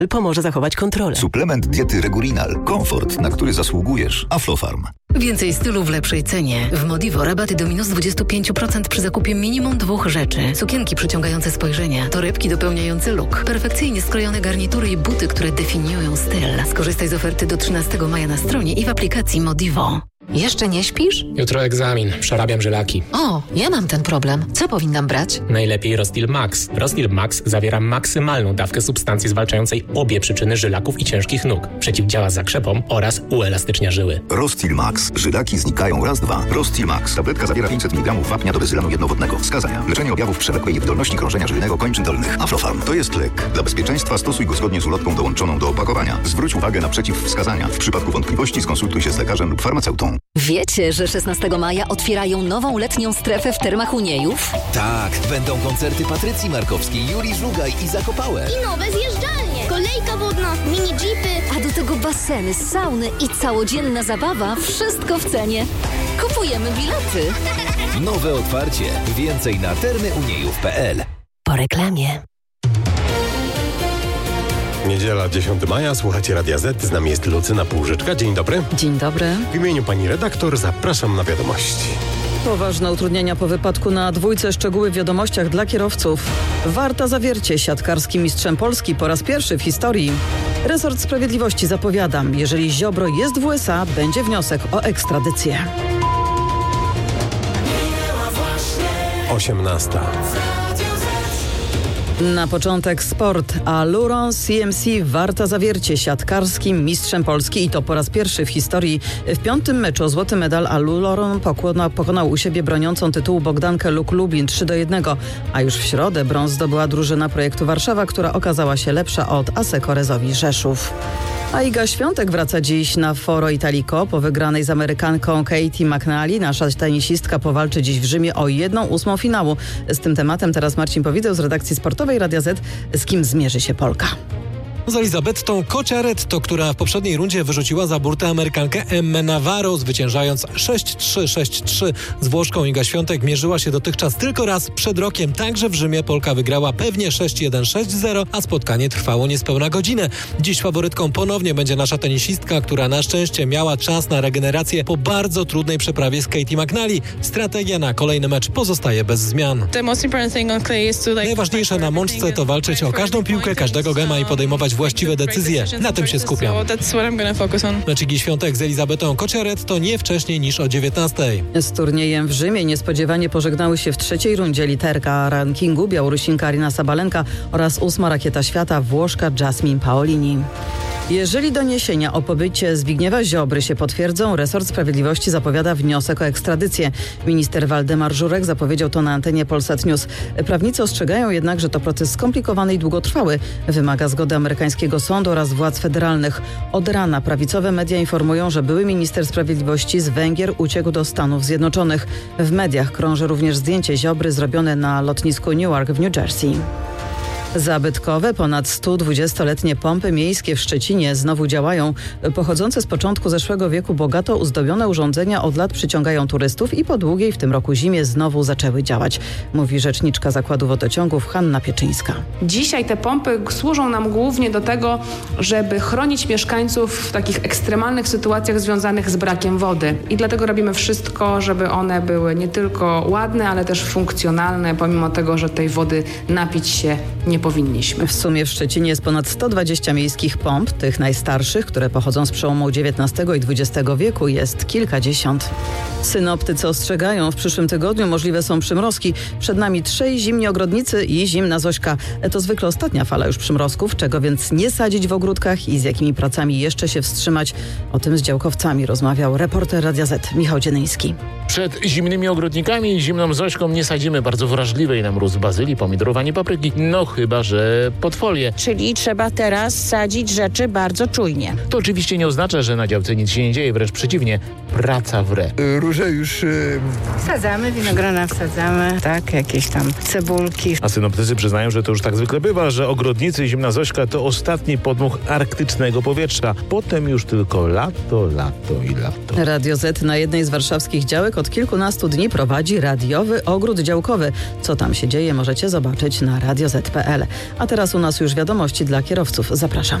pomoże zachować kontrolę. Suplement diety Regulinal. Komfort, na który zasługujesz. Aflofarm. Więcej stylu w lepszej cenie. W Modivo rabaty do minus 25% przy zakupie minimum 2 rzeczy. Sukienki przyciągające spojrzenia, torebki dopełniające look, perfekcyjnie skrojone garnitury i buty, które definiują styl. Skorzystaj z oferty do 13 maja na stronie i w aplikacji Modivo. Jeszcze nie śpisz? Jutro egzamin. Przerabiam żylaki. O, ja mam ten problem. Co powinnam brać? Najlepiej Rostil Max. Rostil Max zawiera maksymalną dawkę substancji zwalczającej obie przyczyny żylaków i ciężkich nóg. Przeciwdziała zakrzepom oraz uelastycznia żyły. Rostil Max. Żylaki znikają raz, dwa. Rostil Max. Tabletka zawiera 500 mg wapnia do bezylanu jednowodnego. Wskazania. Leczenie objawów przewlekłej niewydolności krążenia żylnego kończyn dolnych. Aflofarm. To jest lek. Dla bezpieczeństwa stosuj go zgodnie z ulotką dołączoną do opakowania. Zwróć uwagę na przeciwwskazania. W przypadku wątpliwości skonsultuj się z lekarzem lub farmaceutą. Wiecie, że 16 maja otwierają nową letnią strefę w Termach Uniejów? Tak, będą koncerty Patrycji Markowskiej, Julii Żugaj i Zakopałek. I nowe zjeżdżalnie, kolejka wodna, mini jeepy. A do tego baseny, sauny i całodzienna zabawa, wszystko w cenie. Kupujemy bilety. Nowe otwarcie. Więcej na termyuniejów.pl. Po reklamie. Niedziela 10 maja, słuchacie Radia Z, z nami jest Lucyna Półżyczka. Dzień dobry. Dzień dobry. W imieniu pani redaktor zapraszam na wiadomości. Poważne utrudnienia po wypadku na dwójce, szczegóły w wiadomościach dla kierowców. Warta Zawiercie, siatkarskim mistrzem Polski po raz pierwszy w historii. Resort Sprawiedliwości zapowiada, jeżeli Ziobro jest w USA, będzie wniosek o ekstradycję. 18. Na początek sport, a Luron CMC Warta Zawiercie siatkarskim mistrzem Polski i to po raz pierwszy w historii. W 5. meczu o złoty medal Luron pokonał u siebie broniącą tytułu Bogdankę Luk Lubin 3-1, a już w środę brąz zdobyła drużyna projektu Warszawa, która okazała się lepsza od Asseco Rezowi Rzeszów. A Iga Świątek wraca dziś na Foro Italico. Po wygranej z Amerykanką Katie McNally nasza tenisistka powalczy dziś w Rzymie o 1/8 finału. Z tym tematem teraz Marcin Powideł z redakcji sportowej Radia Z. Z kim zmierzy się Polka? Z Elizabettą Cocciaretto, która w poprzedniej rundzie wyrzuciła za burtę Amerykankę Emmę Navarro, zwyciężając 6-3, 6-3. Z Włoszką Iga Świątek mierzyła się dotychczas tylko raz przed rokiem. Także w Rzymie Polka wygrała pewnie 6-1, 6-0, a spotkanie trwało niespełna godzinę. Dziś faworytką ponownie będzie nasza tenisistka, która na szczęście miała czas na regenerację po bardzo trudnej przeprawie z Katie McNally. Strategia na kolejny mecz pozostaje bez zmian. Najważniejsze na mączce to walczyć o każdą piłkę, każdego gema i podejmować właściwe decyzje. Na tym się skupiam. Mecz Igi Świątek z Elizabetą Cocciaretto nie wcześniej niż o 19:00. Z turniejem w Rzymie niespodziewanie pożegnały się w trzeciej rundzie literka rankingu Białorusinka Aryna Sabalenka oraz 8. rakieta świata Włoszka Jasmine Paolini. Jeżeli doniesienia o pobycie Zbigniewa Ziobry się potwierdzą, resort sprawiedliwości zapowiada wniosek o ekstradycję. Minister Waldemar Żurek zapowiedział to na antenie Polsat News. Prawnicy ostrzegają jednak, że to proces skomplikowany i długotrwały. Wymaga zgody amerykańskiego sądu oraz władz federalnych. Od rana prawicowe media informują, że były minister sprawiedliwości z Węgier uciekł do Stanów Zjednoczonych. W mediach krąży również zdjęcie Ziobry zrobione na lotnisku Newark w New Jersey. Zabytkowe, ponad 120-letnie pompy miejskie w Szczecinie znowu działają. Pochodzące z początku zeszłego wieku bogato uzdobione urządzenia od lat przyciągają turystów i po długiej w tym roku zimie znowu zaczęły działać, mówi rzeczniczka Zakładu Wodociągów Hanna Pieczyńska. Dzisiaj te pompy służą nam głównie do tego, żeby chronić mieszkańców w takich ekstremalnych sytuacjach związanych z brakiem wody. I dlatego robimy wszystko, żeby one były nie tylko ładne, ale też funkcjonalne, pomimo tego, że tej wody napić się nie powinniśmy. W sumie w Szczecinie jest ponad 120 miejskich pomp. Tych najstarszych, które pochodzą z przełomu XIX i XX wieku, jest kilkadziesiąt. Synoptycy ostrzegają, w przyszłym tygodniu możliwe są przymrozki. Przed nami trzej zimni ogrodnicy i zimna Zośka. To zwykle ostatnia fala już przymrozków, czego więc nie sadzić w ogródkach i z jakimi pracami jeszcze się wstrzymać. O tym z działkowcami rozmawiał reporter Radia Z Michał Dzienyński. Przed zimnymi ogrodnikami i zimną Zośką nie sadzimy bardzo wrażliwej na mróz bazylii, pomidorów ani papryki. No chyba że pod folię. Czyli trzeba teraz sadzić rzeczy bardzo czujnie. To oczywiście nie oznacza, że na działce nic się nie dzieje, wręcz przeciwnie. Praca wre. Róże już... Wsadzamy, winogrona wsadzamy, tak, jakieś tam cebulki. A synoptycy przyznają, że to już tak zwykle bywa, że ogrodnicy i zimna Zośka to ostatni podmuch arktycznego powietrza. Potem już tylko lato, lato i lato. Radio Z na jednej z warszawskich działek od kilkunastu dni prowadzi radiowy ogród działkowy. Co tam się dzieje, możecie zobaczyć na radioz.pl. A teraz u nas już wiadomości dla kierowców. Zapraszam.